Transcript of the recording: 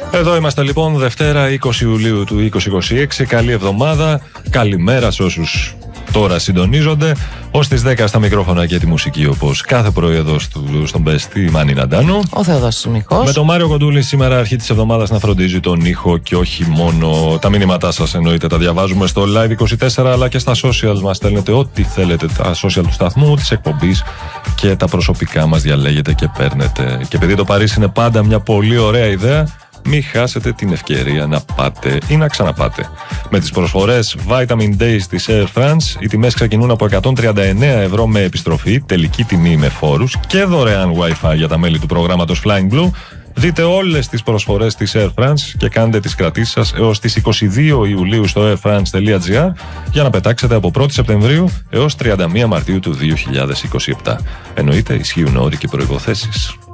Εδώ είμαστε λοιπόν, Δευτέρα 20 Ιουλίου του 2026. Καλή εβδομάδα. Καλημέρα σε όσους τώρα συντονίζονται. Ως τις 10 στα μικρόφωνα και τη μουσική, όπως κάθε πρωί εδώ στον Πέστη, Μάνη Ναντάνου. Ο Θεοδόσης Μιχός. Με τον Μάριο Κοντούλη σήμερα, αρχή της εβδομάδας, να φροντίζει τον ήχο και όχι μόνο. Τα μηνύματά σας εννοείται τα διαβάζουμε στο Live24, αλλά και στα social μας στέλνετε ό,τι θέλετε. Τα social του σταθμού, της εκπομπής και τα προσωπικά μας διαλέγετε και παίρνετε. Και επειδή το Παρίσι είναι πάντα μια πολύ ωραία ιδέα, μην χάσετε την ευκαιρία να πάτε ή να ξαναπάτε. Με τις προσφορές Vitamin Days της Air France, οι τιμές ξεκινούν από 139 ευρώ με επιστροφή, τελική τιμή με φόρους και δωρεάν Wi-Fi για τα μέλη του προγράμματος Flying Blue. Δείτε όλες τις προσφορές της Air France και κάντε τις κρατήσεις σας έως τις 22 Ιουλίου στο airfrance.gr για να πετάξετε από 1η Σεπτεμβρίου έως 31 Μαρτίου του 2027. Εννοείται, ισχύουν όροι και προϋποθέσεις.